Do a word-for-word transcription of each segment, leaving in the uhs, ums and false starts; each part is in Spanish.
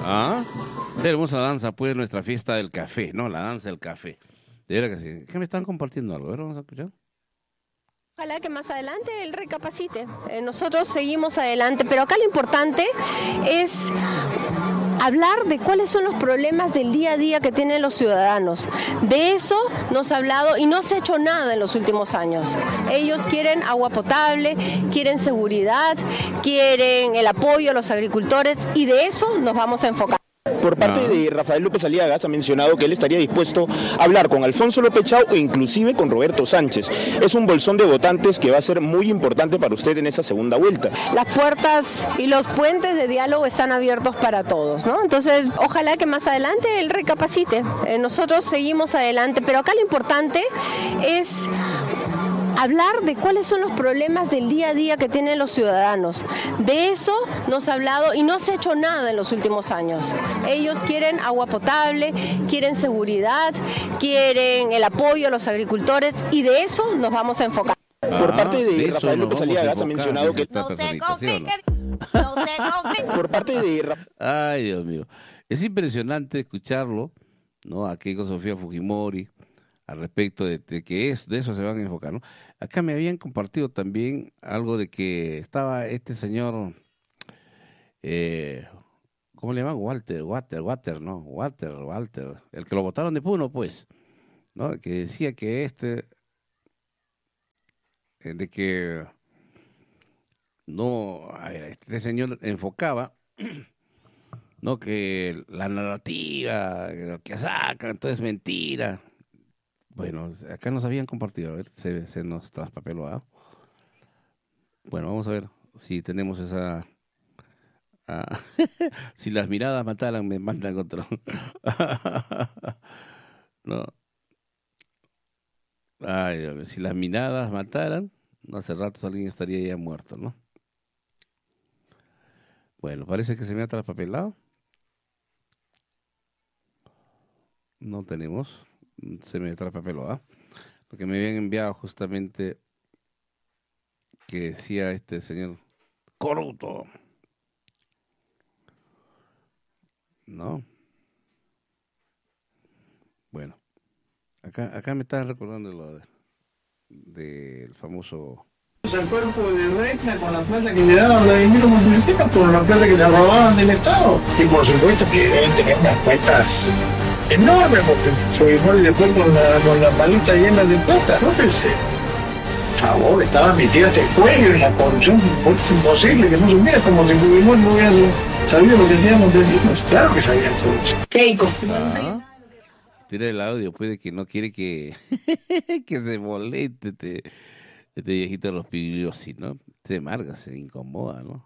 Ah, qué hermosa danza, pues, nuestra fiesta del café, ¿no? La danza del café. De verdad que sí. ¿Qué me están compartiendo algo? A ver, vamos a escuchar. Ojalá que más adelante él recapacite. Eh, nosotros seguimos adelante, pero acá lo importante es hablar de cuáles son los problemas del día a día que tienen los ciudadanos. De eso nos ha hablado y no se ha hecho nada en los últimos años. Ellos quieren agua potable, quieren seguridad, quieren el apoyo a los agricultores y de eso nos vamos a enfocar. Por parte de Rafael López Aliaga se ha mencionado que él estaría dispuesto a hablar con Alfonso López Chao e inclusive con Roberto Sánchez. Es un bolsón de votantes que va a ser muy importante para usted en esa segunda vuelta. Las puertas y los puentes de diálogo están abiertos para todos, ¿no? Entonces, ojalá que más adelante él recapacite. Eh, nosotros seguimos adelante, pero acá lo importante es hablar de cuáles son los problemas del día a día que tienen los ciudadanos. De eso nos ha hablado y no se ha hecho nada en los últimos años. Ellos quieren agua potable, quieren seguridad, quieren el apoyo a los agricultores y de eso nos vamos a enfocar. Por parte de, de Rafael López Aliaga se ha mencionado que... No se compliquen, no se compliquen. Por parte de... Ay, Dios mío. Es impresionante escucharlo, ¿no? Aquí con Sofía Fujimori, al respecto de, de que es, de eso se van a enfocar, ¿no? Acá me habían compartido también algo de que estaba este señor, eh, ¿cómo le llaman? Walter, Walter, Walter, ¿no? Walter, Walter, el que lo votaron de Puno, pues, ¿no? Que decía que este, eh, de que no, a ver, este señor enfocaba, ¿no? Que la narrativa, lo que sacan, todo es mentira. Bueno, acá nos habían compartido, a ver, se, se nos traspapeló, ¿ah? Bueno, vamos a ver si tenemos esa... Ah, si las miradas mataran, me mandan otro. No. Ay, Dios mío, si las miradas mataran, no, hace rato alguien estaría ya muerto, ¿no? Bueno, parece que se me ha traspapelado. No tenemos... se me traspapeló, ¿ah? Porque me habían enviado justamente que decía este señor corrupto, ¿no? Bueno, acá acá me están recordando lo de, del famoso al cuerpo de Reina con la plata que le daba Vladimir Montesinos por la plata que se robaban del Estado. Y por supuesto que deben tener unas cuentas enorme, porque Fujimori después con la, con la palita llena de plata, no pensé. Por favor, estaba metida hasta el cuello en la corrupción, es imposible que no supiera, como si Fujimori no hubiera sabido lo que hacía Montesinos. Claro que sabía todo eso. Keiko. Ah, tira el audio, puede que no quiere que, que se moleste este, este viejito de los Pigliosi, ¿no? Se amarga, se incomoda, ¿no?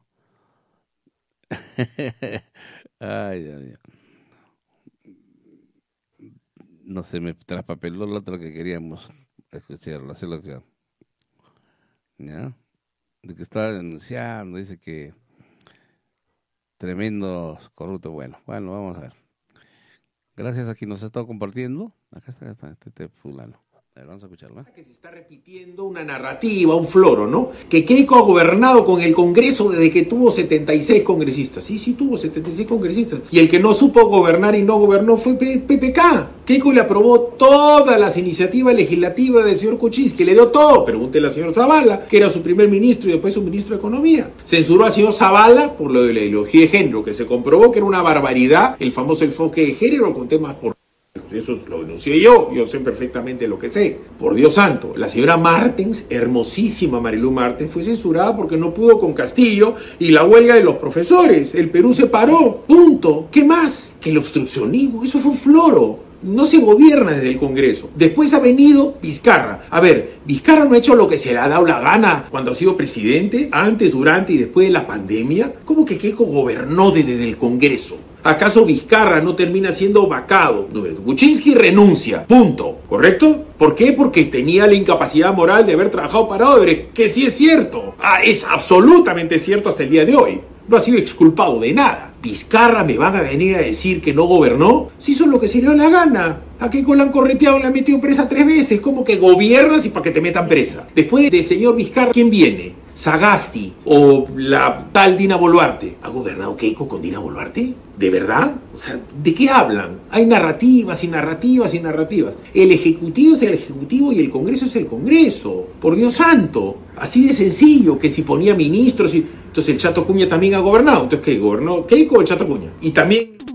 Ay, Dios mío. No se me traspapeló lo otro que queríamos escucharlo, hacer lo que... ¿Ya? De que está denunciando, dice que tremendos corruptos. Bueno, bueno, vamos a ver. Gracias a quien nos ha estado compartiendo. Acá está, acá está este, este fulano. A ver, vamos a escucharlo, ¿eh? Que se está repitiendo una narrativa, un floro, ¿no? Que Keiko ha gobernado con el Congreso desde que tuvo setenta y seis congresistas. Sí, sí, tuvo setenta y seis congresistas. Y el que no supo gobernar y no gobernó fue P P K. Keiko le aprobó todas las iniciativas legislativas del señor Kuczynski, le dio todo. Pregúntele al señor Zavala, que era su primer ministro y después su ministro de Economía. Censuró al señor Zavala por lo de la ideología de género, que se comprobó que era una barbaridad el famoso enfoque de género con temas por... Eso lo denuncié yo, yo sé perfectamente lo que sé. Por Dios santo, la señora Martens, hermosísima Marilu Martens, fue censurada porque no pudo con Castillo y la huelga de los profesores. El Perú se paró, punto. ¿Qué más? Que el obstruccionismo, eso fue un floro. No se gobierna desde el Congreso. Después ha venido Vizcarra. A ver, Vizcarra no ha hecho lo que se le ha dado la gana cuando ha sido presidente, antes, durante y después de la pandemia. ¿Cómo que Keiko gobernó desde el Congreso? ¿Acaso Vizcarra no termina siendo vacado? Kuczynski renuncia, punto, ¿correcto? ¿Por qué? Porque tenía la incapacidad moral de haber trabajado para Odebrecht, que sí es cierto. Ah, es absolutamente cierto hasta el día de hoy. No ha sido exculpado de nada. Vizcarra me van a venir a decir que no gobernó. Si hizo lo que se le dio la gana. A Keiko la han correteado y la han metido presa tres veces. ¿Cómo que gobiernas y para que te metan presa? Después del señor Vizcarra, ¿quién viene? Sagasti o la tal Dina Boluarte. ¿Ha gobernado Keiko con Dina Boluarte? ¿De verdad? O sea, ¿de qué hablan? Hay narrativas y narrativas y narrativas. El Ejecutivo es el Ejecutivo y el Congreso es el Congreso. Por Dios santo. Así de sencillo, que si ponía ministros y... Entonces el Chato Acuña también ha gobernado. Entonces, ¿qué? ¿Gobernó Keiko o el Chato Acuña? Y también...